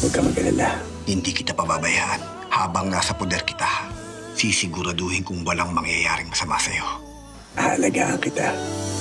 Huwag ka mag-alala. Hindi kita pababayaan. Habang nasa poder kita, sisiguraduhin kung walang mangyayaring masama sa'yo. Aalagaan kita.